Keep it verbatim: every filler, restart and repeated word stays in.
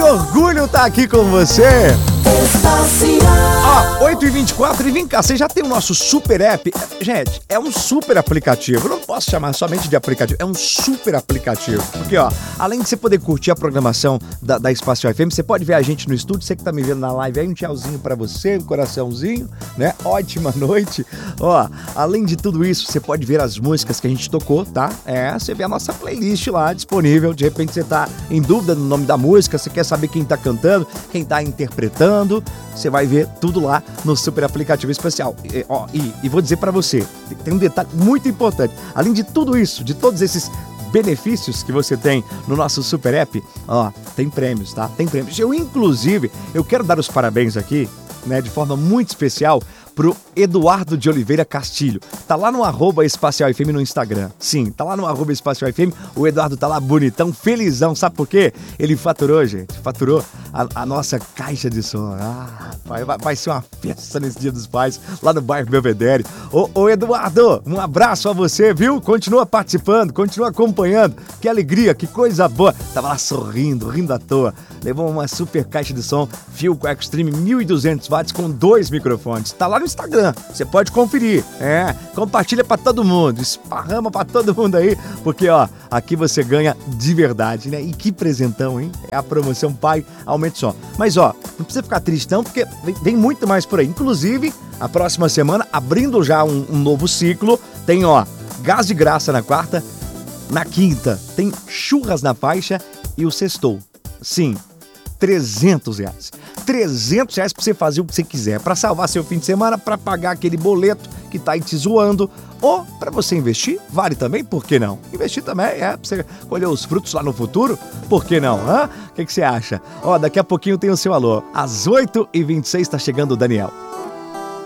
orgulho estar aqui com você. Estacial. Ó, oito e vinte e quatro, e vem cá, você já tem o nosso super app? Gente, é um super aplicativo, eu não posso chamar somente de aplicativo, é um super aplicativo. Porque, ó, além de você poder curtir a programação da, da Espacial F M, você pode ver a gente no estúdio, você que tá me vendo na live aí, um tchauzinho pra você, um coraçãozinho, né? Ótima noite. Ó, além de tudo isso, você pode ver as músicas que a gente tocou, tá? É, você vê a nossa playlist lá disponível, de repente você tá em dúvida no nome da música, você quer saber quem tá cantando, quem tá interpretando, você vai ver tudo lá no super aplicativo especial. E, ó, e, e vou dizer pra você, tem um detalhe muito importante. Além de tudo isso, de todos esses benefícios que você tem no nosso super app, ó, tem prêmios, tá? Tem prêmios. Eu, inclusive, eu quero dar os parabéns aqui, né, de forma muito especial, pro Eduardo de Oliveira Castilho. Tá lá no arroba Espacial F M no Instagram. Sim, tá lá no arroba Espacial F M. O Eduardo tá lá bonitão, felizão. Sabe por quê? Ele faturou, gente. Faturou a, a nossa caixa de som. Ah, vai, vai ser uma festa nesse Dia dos Pais, lá no bairro Belvedere. Ô, ô Eduardo, um abraço a você, viu? Continua participando, continua acompanhando. Que alegria, que coisa boa. Tava lá sorrindo, rindo à toa. Levou uma super caixa de som Philco Extreme mil e duzentos watts com dois microfones. Tá lá no Instagram, você pode conferir. É, compartilha pra todo mundo, esparrama pra todo mundo aí, porque ó, aqui você ganha de verdade, né? E que presentão, hein? É a promoção Pai Aumente Som. Mas ó, não precisa ficar triste não, porque vem, vem muito mais por aí. Inclusive, a próxima semana, abrindo já um, um novo ciclo, tem ó, gás de graça na quarta, na quinta tem churras na faixa e o sextou. Sim, trezentos reais. trezentos reais pra você fazer o que você quiser, pra salvar seu fim de semana, pra pagar aquele boleto que tá aí te zoando, ou pra você investir, vale também, por que não? Investir também, é, pra você colher os frutos lá no futuro, por que não? O que, que você acha? Ó, daqui a pouquinho tem o seu alô. Às oito e vinte e seis tá chegando o Daniel.